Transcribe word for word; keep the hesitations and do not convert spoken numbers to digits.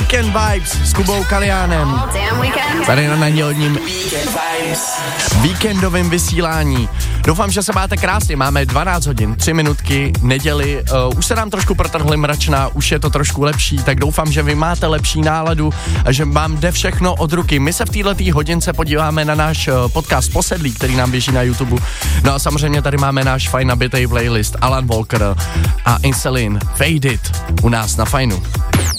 Weekend Vibes s Kubou Kaliánem. Tady na nedělním víkendovém vysílání. Doufám, že se máte krásně, máme dvanáct hodin, tři minutky, neděli, uh, už se nám trošku protrhly mračna, už je to trošku lepší, tak doufám, že vy máte lepší náladu a že vám jde všechno od ruky. My se v této hodince podíváme na náš uh, podcast Posedlí, který nám běží na YouTube. No a samozřejmě tady máme náš fajn nabitej playlist Alan Walker a Inselin Fade It u nás na Fajnu.